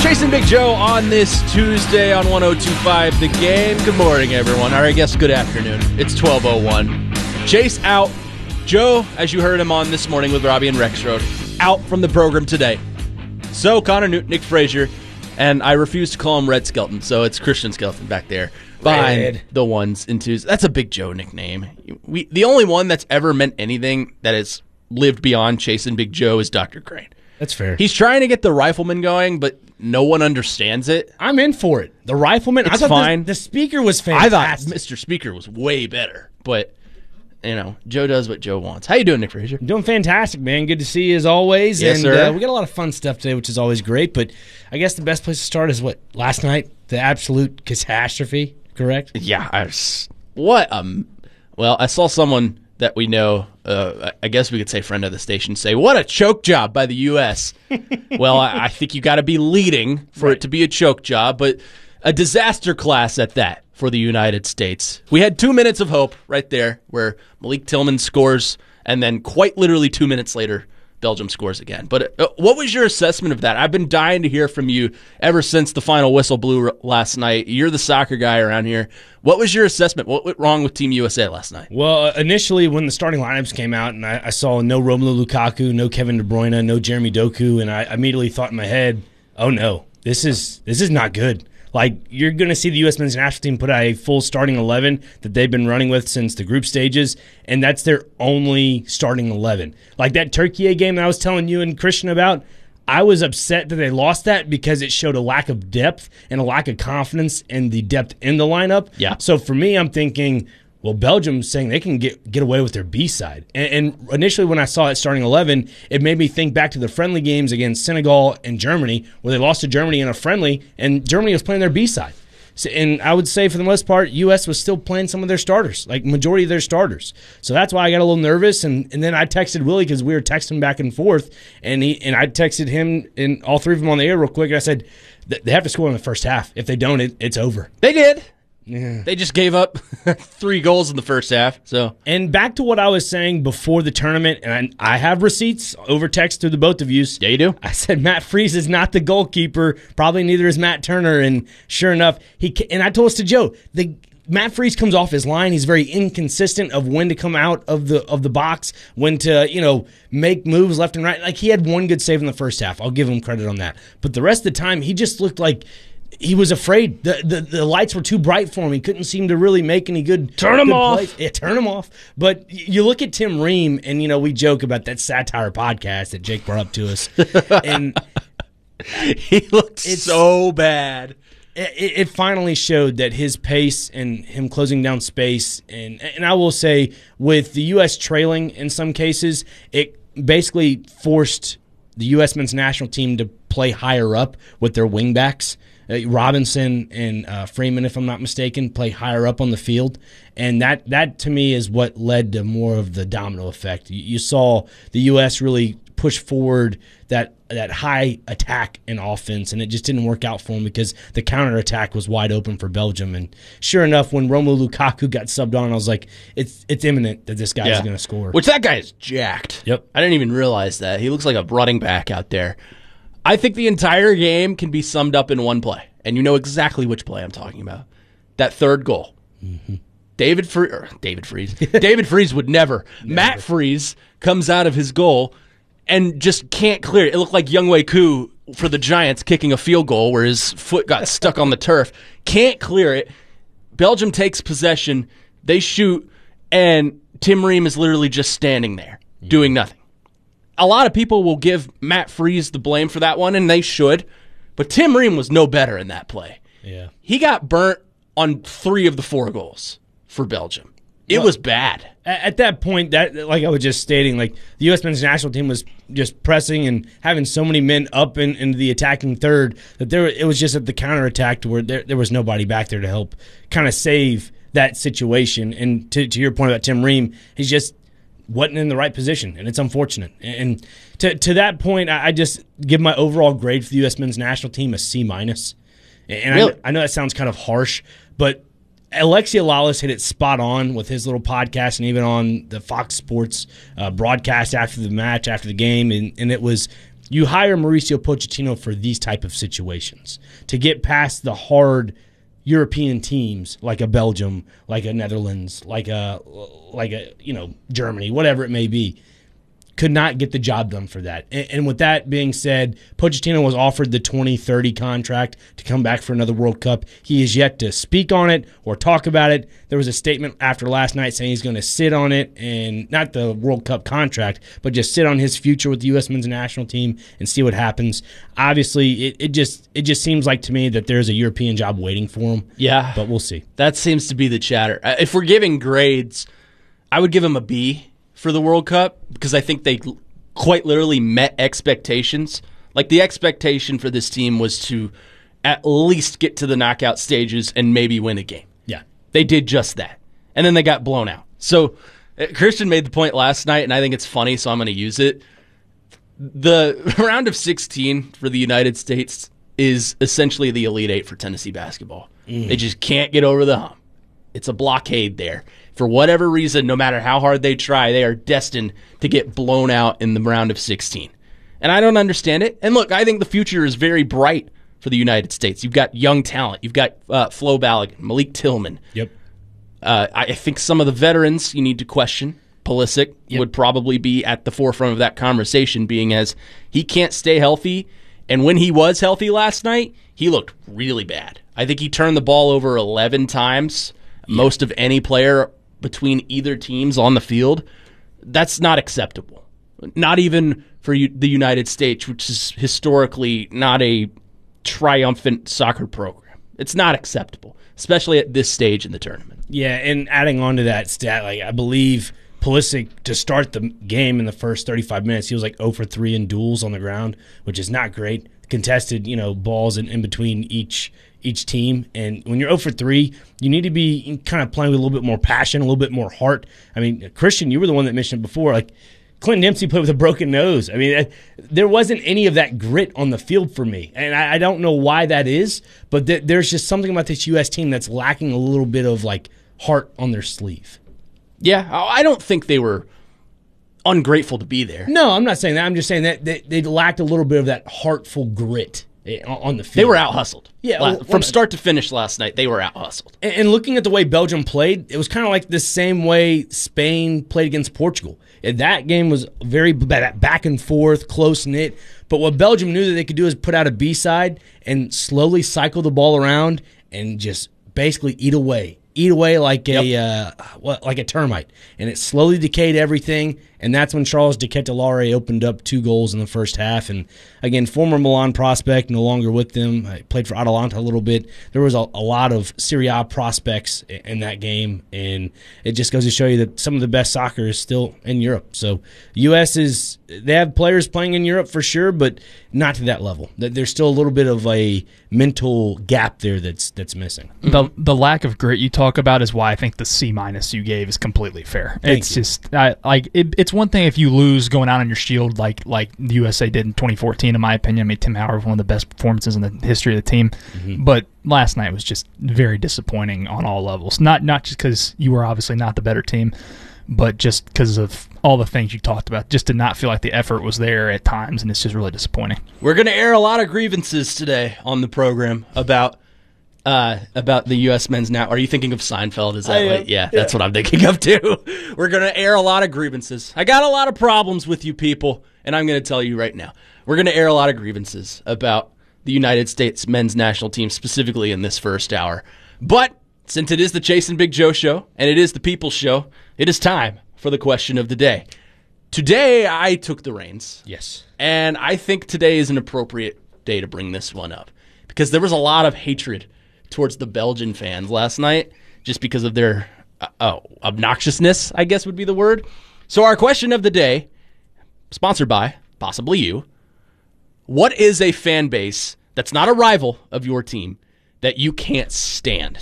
Chase and Big Joe on this Tuesday on 102.5 The Game. Good morning, everyone. Or I guess good afternoon. It's 12:01. Chase out. Joe, as you heard him on this morning with Robbie and Rexroad, out from the program today. So Connor Newton, Nick Frazier, and I refuse to call him Red Skelton, so it's Christian Skelton back there behind the ones and twos. That's a Big Joe nickname. The only one that's ever meant anything that has lived beyond Chase and Big Joe is Dr. Crane. That's fair. He's trying to get the Rifleman going, but no one understands it. I'm in for it. The Rifleman, It's I thought fine. The speaker was fantastic. I thought Mr. Speaker was way better, but Joe does what Joe wants. How you doing, Nick Frazier? Doing fantastic, man. Good to see you as always. Yes, and sir. We got a lot of fun stuff today, which is always great. But I guess the best place to start is what last night, the absolute catastrophe. Correct? Yeah, I saw someone that we know, I guess we could say friend of the station, say, what a choke job by the U.S. Well, I think you got to be leading for it to be a choke job, but a disaster class at that for the United States. We had 2 minutes of hope right there where Malik Tillman scores, and then quite literally 2 minutes later, Belgium scores again. But what was your assessment of that? I've been dying to hear from you ever since the final whistle blew last night. You're the soccer guy around here. What was your assessment? What went wrong with Team USA last night? Well, initially when the starting lineups came out and I saw no Romelu Lukaku, no Kevin De Bruyne, no Jeremy Doku, and I immediately thought in my head, oh no, this is not good. Like, you're going to see the U.S. men's national team put out a full starting 11 that they've been running with since the group stages, and that's their only starting 11. Like that Turkey game that I was telling you and Christian about, I was upset that they lost that because it showed a lack of depth and a lack of confidence in the depth in the lineup. Yeah. So for me, I'm thinking, well, Belgium's saying they can get away with their B side. And initially when I saw it starting 11, it made me think back to the friendly games against Senegal and Germany, where they lost to Germany in a friendly, and Germany was playing their B side. So, and I would say for the most part, U.S. was still playing some of their starters, like majority of their starters. So that's why I got a little nervous. And then I texted Willie because we were texting back and forth, and I texted him and all three of them on the air real quick. And I said, they have to score in the first half. If they don't, it's over. They did. Yeah. They just gave up 3 goals in the first half. So, and back to what I was saying before the tournament, and I have receipts over text to the both of you. Yeah, you do. I said Matt Freese is not the goalkeeper. Probably neither is Matt Turner. And sure enough, and I told us to Joe, Matt Freese comes off his line. He's very inconsistent of when to come out of the box, when to make moves left and right. Like, he had one good save in the first half. I'll give him credit on that. But the rest of the time, he just looked like he was afraid. The lights were too bright for him. He couldn't seem to really make any good Turn him off. plays. Yeah, turn him off. But you look at Tim Ream, and we joke about that satire podcast that Jake brought up to us, and he looked so bad. It finally showed that his pace and him closing down space, and I will say, with the U.S. trailing in some cases, it basically forced the U.S. men's national team to play higher up with their wingbacks. Robinson and Freeman, if I'm not mistaken, play higher up on the field. And that to me is what led to more of the domino effect. You saw the U.S. really push forward that high attack in offense, and it just didn't work out for them because the counterattack was wide open for Belgium. And sure enough, when Romelu Lukaku got subbed on, I was like, it's imminent that this guy is going to score. Which that guy is jacked. Yep. I didn't even realize that. He looks like a running back out there. I think the entire game can be summed up in one play, and you know exactly which play I'm talking about. That third goal. Mm-hmm. David Freese. David Freese would never. Matt Freese comes out of his goal and just can't clear it. It looked like Younghoe Koo for the Giants kicking a field goal where his foot got stuck on the turf. Can't clear it. Belgium takes possession. They shoot, and Tim Ream is literally just standing there doing nothing. A lot of people will give Matt Freese the blame for that one, and they should. But Tim Ream was no better in that play. Yeah. He got burnt on 3 of the 4 goals for Belgium. It was bad. At that point, that, like I was just stating, like the U.S. men's national team was just pressing and having so many men up into the attacking third that it was just at the counterattack to where there was nobody back there to help kind of save that situation. And to your point about Tim Ream, he's just wasn't in the right position, and it's unfortunate. And to that point, I just give my overall grade for the U.S. men's national team a C-. And really? I know that sounds kind of harsh, but Alexia Lalas hit it spot on with his little podcast and even on the Fox Sports broadcast after the match, after the game, and it was You hire Mauricio Pochettino for these type of situations to get past the hard European teams like a Belgium, like a Netherlands, like a Germany, whatever it may be. Could not get the job done for that. And with that being said, Pochettino was offered the 2030 contract to come back for another World Cup. He is yet to speak on it or talk about it. There was a statement after last night saying he's going to sit on it, and not the World Cup contract, but just sit on his future with the U.S. men's national team and see what happens. Obviously, it just seems like to me that there's a European job waiting for him. Yeah. But we'll see. That seems to be the chatter. If we're giving grades, I would give him a B for the World Cup, because I think they quite literally met expectations. Like, the expectation for this team was to at least get to the knockout stages and maybe win a game. Yeah. They did just that. And then they got blown out. So Christian made the point last night, and I think it's funny, so I'm going to use it. The round of 16 for the United States is essentially the Elite Eight for Tennessee basketball. They just can't get over the hump. It's a blockade there. For whatever reason, no matter how hard they try, they are destined to get blown out in the round of 16. And I don't understand it. And look, I think the future is very bright for the United States. You've got young talent. You've got Flo Balogun, Malik Tillman. Yep. I think some of the veterans you need to question. Pulisic would probably be at the forefront of that conversation, being as he can't stay healthy. And when he was healthy last night, he looked really bad. I think he turned the ball over 11 times, most of any player between either teams on the field. That's not acceptable. Not even for the United States, which is historically not a triumphant soccer program. It's not acceptable, especially at this stage in the tournament. Yeah, and adding on to that stat, like, I believe Pulisic, to start the game in the first 35 minutes, he was like 0 for 3 in duels on the ground, which is not great. Contested, balls in between each team. And when you're 0 for 3, you need to be kind of playing with a little bit more passion, a little bit more heart. I mean, Christian, you were the one that mentioned it before, like, Clinton Dempsey played with a broken nose. I mean, there wasn't any of that grit on the field for me. And I don't know why that is, but there's just something about this U.S. team that's lacking a little bit of, like, heart on their sleeve. Yeah, I don't think they were ungrateful to be there. No, I'm not saying that. I'm just saying that they lacked a little bit of that heartful grit on the field. They were out-hustled. Yeah, from start to finish last night, they were out-hustled. And looking at the way Belgium played, it was kind of like the same way Spain played against Portugal. And that game was very back and forth, close-knit. But what Belgium knew that they could do is put out a B-side and slowly cycle the ball around and just basically eat away like a termite, and it slowly decayed everything. And that's when Charles de Ketelaere opened up 2 goals in the first half. And again, former Milan prospect, no longer with them. I played for Atalanta a little bit. There was a lot of Serie A prospects in that game, and it just goes to show you that some of the best soccer is still in Europe. So U.S. they have players playing in Europe for sure, but not to that level. There's still a little bit of a mental gap there that's missing. The lack of grit you talk about is why I think the C- you gave is completely fair. It's one thing if you lose going out on your shield like the USA did in 2014, in my opinion. I mean, Tim Howard, one of the best performances in the history of the team. Mm-hmm. But last night was just very disappointing on all levels. Not just because you were obviously not the better team, but just because of all the things you talked about. Just did not feel like the effort was there at times, and it's just really disappointing. We're going to air a lot of grievances today on the program about the U.S. men's now. Are you thinking of Seinfeld? Is that right? Yeah, that's what I'm thinking of too. We're going to air a lot of grievances. I got a lot of problems with you people, and I'm going to tell you right now. We're going to air a lot of grievances about the United States men's national team, specifically in this first hour. But since it is the Chase and Big Joe show, and it is the People's show, it is time for the question of the day. Today, I took the reins. Yes. And I think today is an appropriate day to bring this one up, because there was a lot of hatred towards the Belgian fans last night just because of their obnoxiousness, I guess would be the word. So our question of the day, sponsored by possibly you, what is a fan base that's not a rival of your team that you can't stand?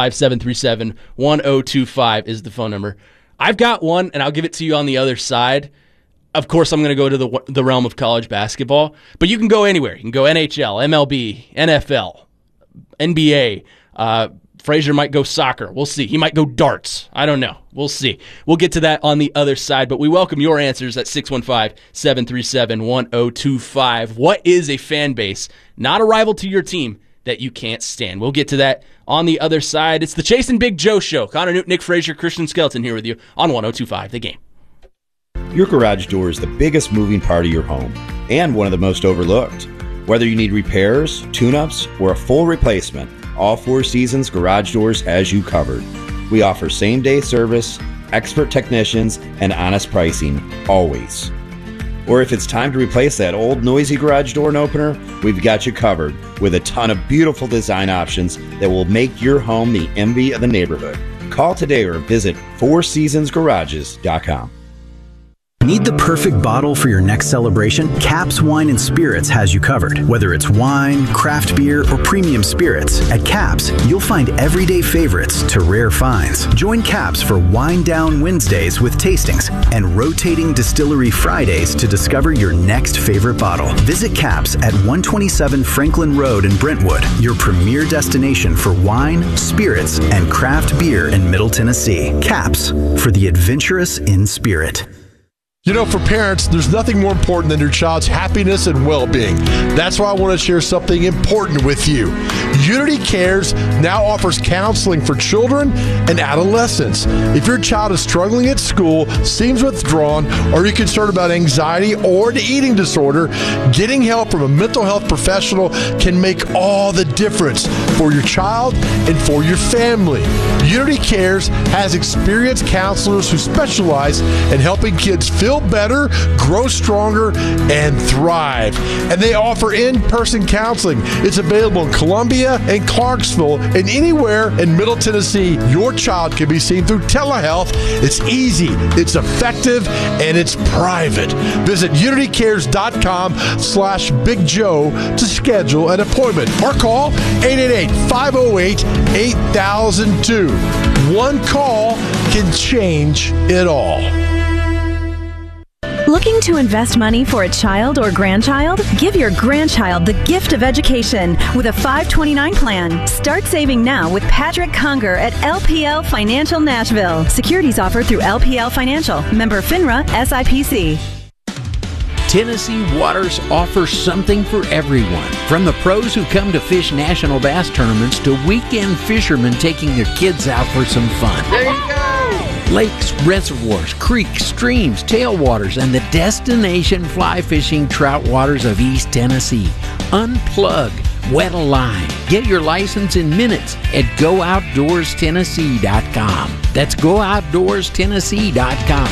615-737-1025 is the phone number. I've got one, and I'll give it to you on the other side. Of course, I'm going to go to the realm of college basketball, but you can go anywhere. You can go NHL, MLB, NFL, NBA, Frazier might go soccer. We'll see. He might go darts. I don't know. We'll see. We'll get to that on the other side, but we welcome your answers at 615-737-1025. What is a fan base, not a rival to your team, that you can't stand? We'll get to that on the other side. It's the Chase and Big Joe Show. Connor Newton, Nick Frazier, Christian Skelton here with you on 1025 The Game. Your garage door is the biggest moving part of your home and one of the most overlooked. Whether you need repairs, tune-ups, or a full replacement, all Four Seasons Garage Doors has you covered. We offer same-day service, expert technicians, and honest pricing, always. Or if it's time to replace that old noisy garage door opener, we've got you covered with a ton of beautiful design options that will make your home the envy of the neighborhood. Call today or visit fourseasonsgarages.com. Need the perfect bottle for your next celebration? Caps Wine and Spirits has you covered. Whether it's wine, craft beer, or premium spirits, at Caps, you'll find everyday favorites to rare finds. Join Caps for Wine Down Wednesdays with tastings and rotating distillery Fridays to discover your next favorite bottle. Visit Caps at 127 Franklin Road in Brentwood, your premier destination for wine, spirits, and craft beer in Middle Tennessee. Caps, for the adventurous in spirit. You know, for parents, there's nothing more important than your child's happiness and well-being. That's why I want to share something important with you. Unity Cares now offers counseling for children and adolescents. If your child is struggling at school, seems withdrawn, or you're concerned about anxiety or an eating disorder, getting help from a mental health professional can make all the difference for your child and for your family. Unity Cares has experienced counselors who specialize in helping kids feel better, grow stronger, and thrive. And they offer in-person counseling. It's available in Columbia and Clarksville and anywhere in Middle Tennessee. Your child can be seen through telehealth. It's easy, it's effective, and it's private. Visit unitycares.com/Big Joe to schedule an appointment or call 888-508-8002. One call can change it all. Looking to invest money for a child or grandchild? Give your grandchild the gift of education with a 529 plan. Start saving now with Patrick Conger at LPL Financial Nashville. Securities offered through LPL Financial. Member FINRA SIPC. Tennessee Waters offers something for everyone. From the pros who come to fish national bass tournaments to weekend fishermen taking their kids out for some fun. There you go! Lakes, reservoirs, creeks, streams, tailwaters, and the destination fly fishing trout waters of East Tennessee. Unplug, wet a line. Get your license in minutes at GoOutdoorsTennessee.com. That's GoOutdoorsTennessee.com.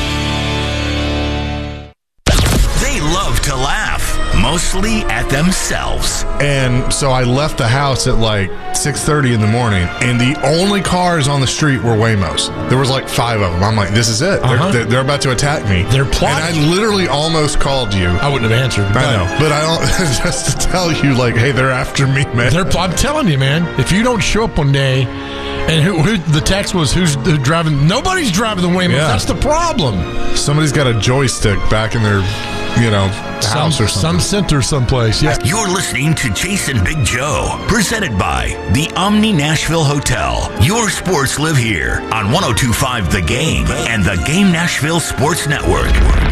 They love to laugh, mostly at themselves. And so I left the house at like 6:30 in the morning, and the only cars on the street were Waymos. There was like 5 of them. I'm like, this is it. They're about to attack me. They're plotting. And I literally almost called you. I wouldn't have answered. I know. But I don't, just to tell you, like, hey, they're after me, man. I'm telling you, man, if you don't show up one day, and who the text was, who's driving? Nobody's driving the Waymos. Yeah. That's the problem. Somebody's got a joystick back in their, house or something. Some center someplace, yeah. You're listening to Chase and Big Joe, presented by the Omni Nashville Hotel. Your sports live here on 1025 The Game and the Game Nashville Sports Network.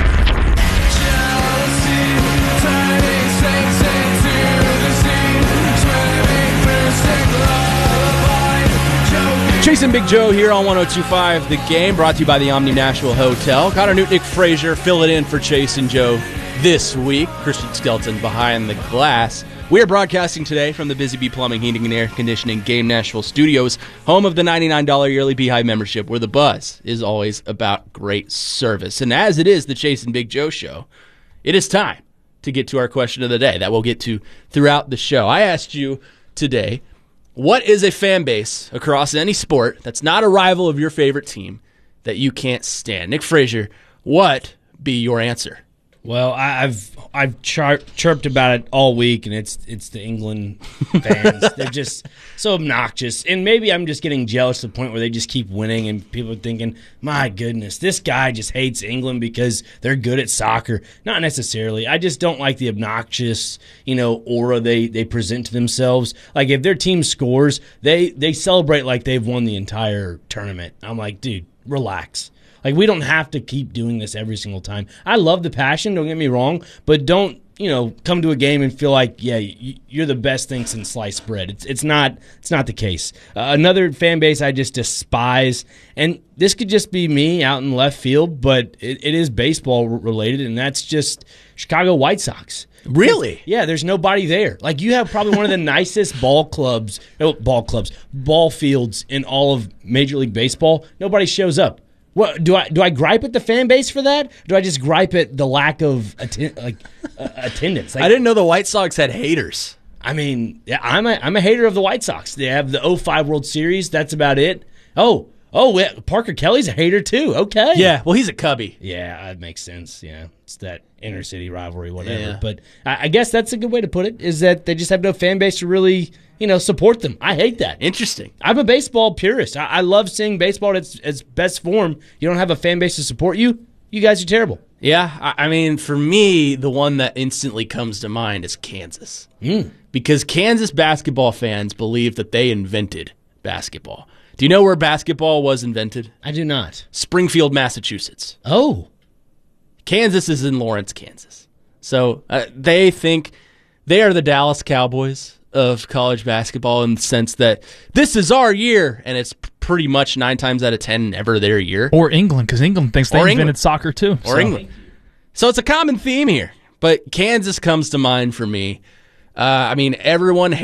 Chase and Big Joe here on 1025 The Game, brought to you by the Omni Nashville Hotel. Connor Newton, Nick Frazier, fill it in for Chase and Joe this week. Christian Skelton behind the glass. We are broadcasting today from the Busy Bee Plumbing, Heating, and Air Conditioning Game Nashville Studios, home of the $99 yearly Beehive membership, where the buzz is always about great service. And as it is the Chase and Big Joe show, it is time to get to our question of the day that we'll get to throughout the show. I asked you today, what is a fan base across any sport that's not a rival of your favorite team that you can't stand? Nick Frazier, what be your answer? Well, I've chirped about it all week, and it's the England fans. They're just so obnoxious, and maybe I'm just getting jealous to the point where they just keep winning, and people are thinking, "My goodness, this guy just hates England because they're good at soccer." Not necessarily. I just don't like the obnoxious, aura they present to themselves. Like if their team scores, they celebrate like they've won the entire tournament. I'm like, dude, relax. Like, we don't have to keep doing this every single time. I love the passion, don't get me wrong, but don't, come to a game and feel like, yeah, you're the best thing since sliced bread. It's not the case. Another fan base I just despise, and this could just be me out in left field, but it is baseball related, and that's just Chicago White Sox. Really? Yeah, there's nobody there. Like, you have probably one of the nicest ball fields in all of Major League Baseball. Nobody shows up. What do I gripe at the fan base for that? Or do I just gripe at the lack of attendance? I didn't know the White Sox had haters. I mean, yeah, I'm a hater of the White Sox. They have the 2005 World Series. That's about it. Oh, Parker Kelly's a hater too. Okay. Yeah, well, he's a Cubby. Yeah, that makes sense. Yeah, it's that inner city rivalry, whatever. Yeah. But I guess that's a good way to put it, is that they just have no fan base to really, support them. I hate that. Interesting. I'm a baseball purist. I love seeing baseball at its best form. You don't have a fan base to support you, you guys are terrible. Yeah, I mean, for me, the one that instantly comes to mind is Kansas. Because Kansas basketball fans believe that they invented basketball. Do you know where basketball was invented? I do not. Springfield, Massachusetts. Oh. Kansas is in Lawrence, Kansas. So they think they are the Dallas Cowboys of college basketball in the sense that this is our year, and it's pretty much 9 times out of 10 never their year. Or England, because England thinks they invented soccer too. Or England. So it's a common theme here. But Kansas comes to mind for me. I mean, everyone